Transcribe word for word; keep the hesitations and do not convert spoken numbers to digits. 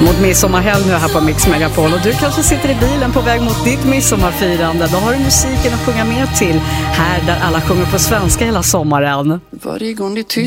Mot midsommarhelg nu här på Mix Megapol. Och du kanske sitter i bilen på väg mot ditt midsommarfirande. Då har du musiken att sjunga med till här där alla sjunger på svenska hela sommaren. Varje gång det är tyst